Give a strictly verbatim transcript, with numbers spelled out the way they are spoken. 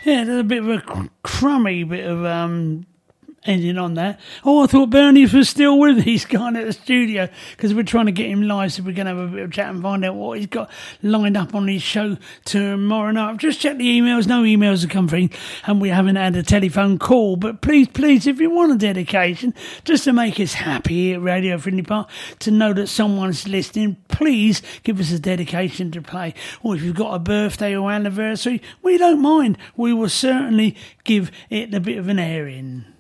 Yeah, there's a bit of a cr- crummy bit of um, ending on that. Oh, I thought Bernie was still with us. He's gone at the studio because we're trying to get him live, so we're going to have a bit of chat and find out what he's got lined up on his show tomorrow night. I've just checked the emails. No emails have come through, and we haven't had a telephone call. But please, please, if you want a dedication, just to make us happy at Radio Friendly Park, to know that someone's listening, please give us a dedication to play. Or if you've got a birthday or anniversary, we don't mind. We will certainly give it a bit of an airing.